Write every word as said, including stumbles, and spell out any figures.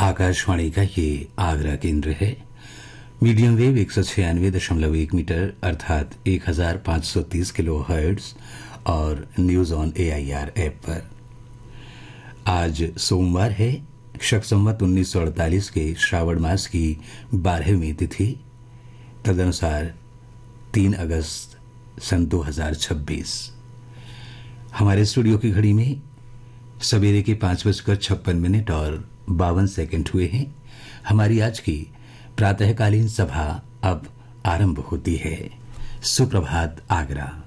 आकाशवाणी का ये आगरा केंद्र है। मीडियम वेव एक सौ छियानवे दशमलव एक मीटर अर्थात एक हजार पांच सौ तीस किलो हर्ट्ज और news on A I R app पर। आज सोमवार है, शक संवत उन्नीस सौ अड़तालीस के श्रावण मास की बारहवीं तिथि, तदनुसार तीन अगस्त सन दो हजार छब्बीस। हमारे स्टूडियो की घड़ी में सवेरे के पांच बजकर छप्पन मिनट और बावन सेकंड हुए हैं। हमारी आज की प्रातःकालीन सभा अब आरंभ होती है। सुप्रभात आगरा।